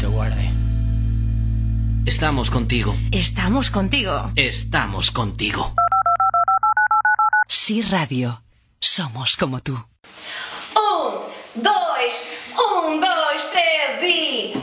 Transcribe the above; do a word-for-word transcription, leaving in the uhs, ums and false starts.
te guarde. Estamos contigo. Estamos contigo. Estamos contigo. Sí Radio. Somos como tú. Um, dois, um, dois, três e...